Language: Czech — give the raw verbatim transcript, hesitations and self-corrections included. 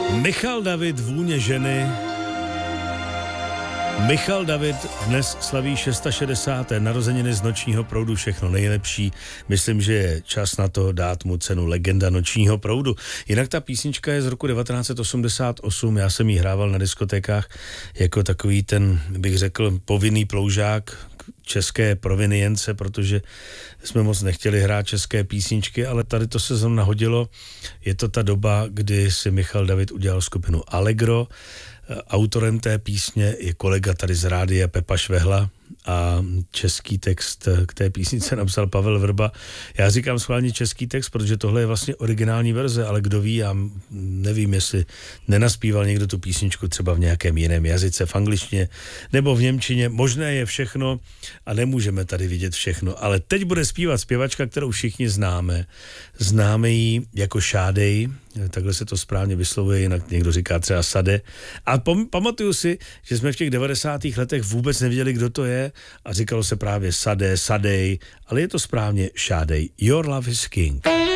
Michal David, Vůně ženy. Michal David dnes slaví šedesáté šesté narozeniny z Nočního proudu, všechno nejlepší. Myslím, že je čas na to dát mu cenu legenda Nočního proudu. Jinak ta písnička je z roku devatenáct set osmdesát osm, já jsem ji hrával na diskotékách jako takový ten, bych řekl, povinný ploužák české provinience, protože jsme moc nechtěli hrát české písničky, ale tady to se zrovna hodilo. Je to ta doba, kdy si Michal David udělal skupinu Allegro. Autorem té písně je kolega tady z rádia Pepa Švehla a český text k té písnice napsal Pavel Vrba. Já říkám schválně český text, protože tohle je vlastně originální verze, ale kdo ví, já nevím, jestli nenaspíval někdo tu písničku třeba v nějakém jiném jazyce, v angličtině nebo v němčině. Možné je všechno a nemůžeme tady vidět všechno, ale teď bude zpívat zpěvačka, kterou všichni známe. Známe ji jako Šádej, takhle se to správně vyslovuje, jinak někdo říká třeba Sade. A pom- pamatuju si, že jsme v těch devadesátých letech vůbec nevěděli, kdo to je a říkalo se právě Sade, Sadej, ale je to správně Šádej. Your Love is King.